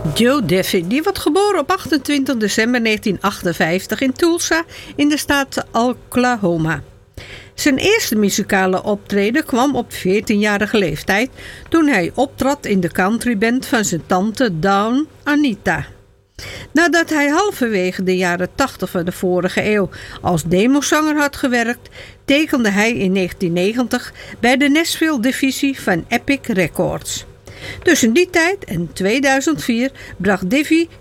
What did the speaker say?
Joe Diffie, die wordt geboren op 28 december 1958 in Tulsa in de staat Oklahoma. Zijn eerste muzikale optreden kwam op 14-jarige leeftijd toen hij optrad in de countryband van zijn tante Dawn Anita. Nadat hij halverwege de jaren 80 van de vorige eeuw als demozanger had gewerkt, tekende hij in 1990 bij de Nashville-divisie van Epic Records. Tussen die tijd en 2004 bracht Diffie